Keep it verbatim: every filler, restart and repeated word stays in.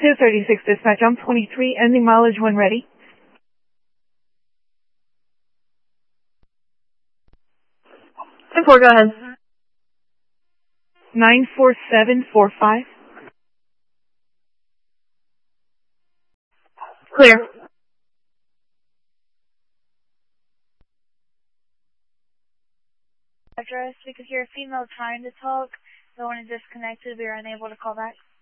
two thirty-six dispatch, I'm twenty-three, ending mileage when ready. ten four, go ahead. nine four seven four five. Clear. Address, because you're a female trying to talk, the one is disconnected, we are unable to call back.